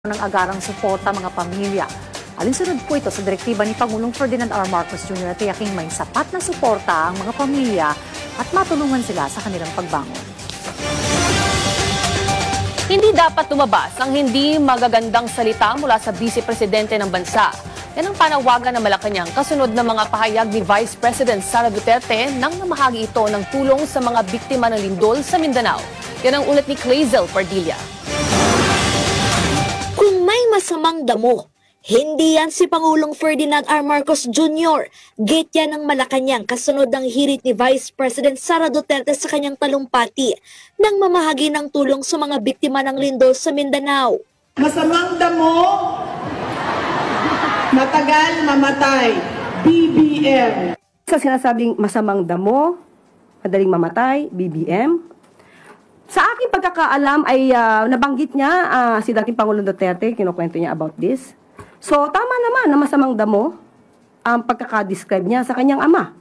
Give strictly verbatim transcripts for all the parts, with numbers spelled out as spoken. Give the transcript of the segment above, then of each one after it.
ng agarang suporta mga pamilya. Alinsunod po ito sa direktiba ni Pangulong Ferdinand R. Marcos Junior na tiyaking may sapat na suporta ang mga pamilya at matulungan sila sa kanilang pagbangon. Hindi dapat tumabas ang hindi magagandang salita mula sa Vice Presidente ng bansa. Yan ang panawagan ng Malacanang kasunod ng mga pahayag ni Vice President Sara Duterte nang namahagi ito ng tulong sa mga biktima ng lindol sa Mindanao. Yan ang ulat ni Clazel Pardilla. Kung may masamang damo, hindi yan si Pangulong Ferdinand R. Marcos Junior Gate yan ng Malacanang kasunod ng hirit ni Vice President Sara Duterte sa kanyang talumpati nang mamahagi ng tulong sa mga biktima ng lindol sa Mindanao. Masamang damo, matagal mamatay, B B M. Sa sinasabing masamang damo, madaling mamatay, B B M, sa aking pagkakaalam ay uh, nabanggit niya uh, si dating Pangulong Duterte, kinukwento niya about this. So tama naman na masamang damo ang pagkakadescribe niya sa kanyang ama.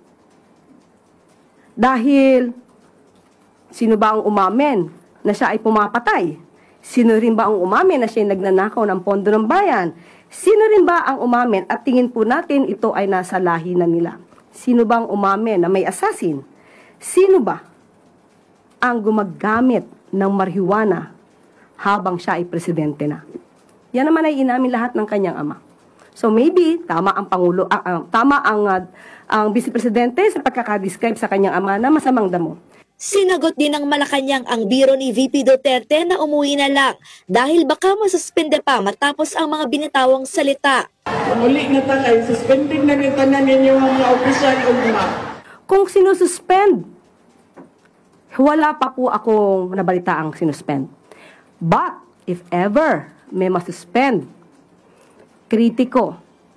Dahil sino ba ang umamin na siya ay pumapatay? Sino rin ba ang umamin na siya ay nagnanakaw ng pondo ng bayan? Sino rin ba ang umamin at tingin po natin ito ay nasa lahi na nila? Sino ba ang umamin na may assassin? Sino ba ang gumagamit ng marijuana habang siya ay presidente na? Yan naman ay inamin lahat ng kanyang ama. So maybe tama ang pangulo, uh, uh, tama ang uh, ang vice presidente sa pagkakadescribe sa kanyang ama na masamang damo. Sinagot din ng Malacanang ang biro ni V P Duterte na umuwi na lang dahil baka masuspende pa matapos ang mga binitawang salita. Muli na talay, suspending na rin tanan ninyo ang mga opisyal ugma. Kung sinususpend, wala pa po akong nabalita ang sinuspend. But if ever may masuspend, kritiko,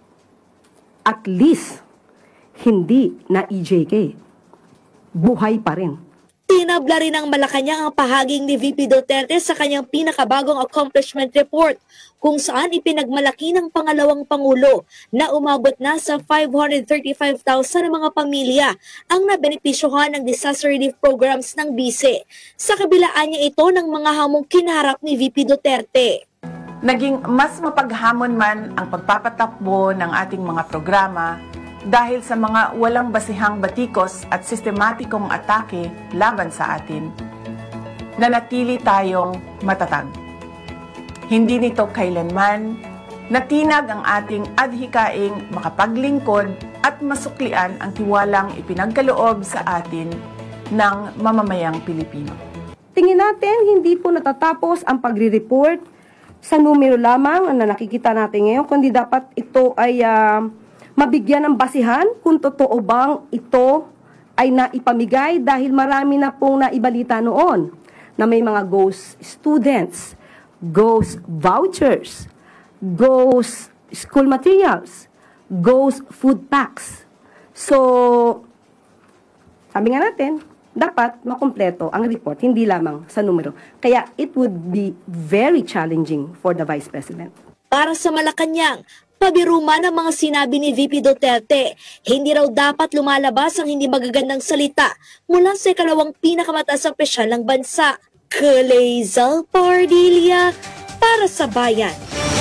at least hindi na E J K, buhay pa rin. Tinabla rin ng Malacanang ang pahaging ni V P Duterte sa kanyang pinakabagong accomplishment report kung saan ipinagmalaki ng pangalawang Pangulo na umabot na sa five hundred thirty-five thousand na mga pamilya ang nabenepisyohan ng disaster relief programs ng B I C E. Sa kabilaan niya ito ng mga hamong kinaharap ni V P Duterte. Naging mas mapaghamon man ang pagpapatakbo ng ating mga programa dahil sa mga walang basihang batikos at sistematikong atake laban sa atin, nanatili tayong matatag. Hindi nito kailanman natinag ang ating adhikaing makapaglingkod at masuklian ang tiwalang ipinagkaloob sa atin ng mamamayang Pilipino. Tingin natin hindi po natatapos ang pagre-report sa numero lamang na nakikita natin ngayon, kundi dapat ito ay uh, mabigyan ng basihan kung totoo bang ito ay naipamigay dahil marami na pong naibalita noon na may mga ghost students, ghost vouchers, ghost school materials, ghost food packs. So, sabi nga natin, dapat makumpleto ang report, hindi lamang sa numero. Kaya it would be very challenging for the Vice President. Para sa Malacanang, pabiruma ng mga sinabi ni V P Duterte, hindi raw dapat lumalabas ang hindi magagandang salita mula sa ikalawang pinakamataas na opisyal ng bansa. Clazel Pardilla para sa Bayan.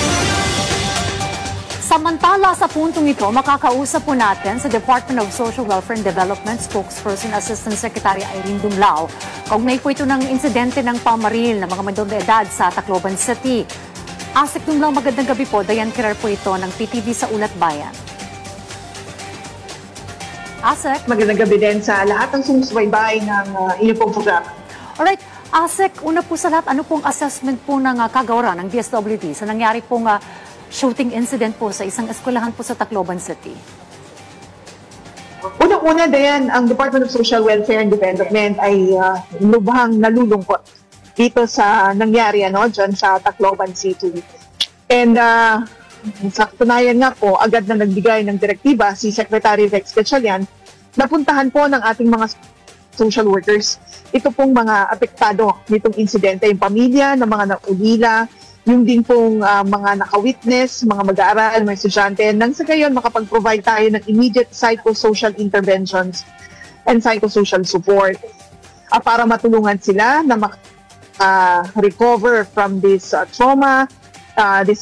Samantala sa puntong ito, makakausap po natin sa Department of Social Welfare and Development spokesperson Assistant Secretary Irene Dumlao. Kaugnay po ito ng insidente ng pamaril ng mga menor de edad sa Tacloban City. Asik Dumlao, magandang gabi po. Dayan Kirar po ito ng P T V sa Ulat Bayan. Asik. Magandang gabi din sa lahat ng sumusubaybay ng uh, inyong pong programa. Alright. Asik, una po sa lahat, ano pong assessment po ng uh, kagawaran ng D S W D sa nangyari pong uh, shooting incident po sa isang eskwelahan po sa Tacloban City? Unang-una, Dayan, ang Department of Social Welfare and Development ay uh, lubhang nalulungkot dito sa nangyari ano, dyan sa Tacloban City. And uh, sa katunayan nga po, agad na nagbigay ng direktiba si Secretary Rex Gatchalian na puntahan po ng ating mga social workers ito pong mga apektado nitong insidente, yung pamilya ng mga naulila, yung din pong uh, mga naka-witness, mga mag-aaral, mga estudyante, nang sa gayon makapag-provide tayo ng immediate psychosocial interventions and psychosocial support uh, para matulungan sila na mak- uh, recover from this uh, trauma uh, this